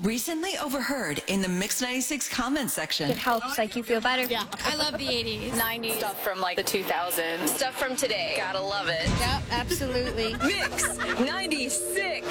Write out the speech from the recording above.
Recently overheard in the Mix 96 comment section. It helps like you feel better. Yeah, I love the 80s. 90s. Stuff from like the 2000s. Stuff from today. Gotta love it. Yep, absolutely. Mix 96.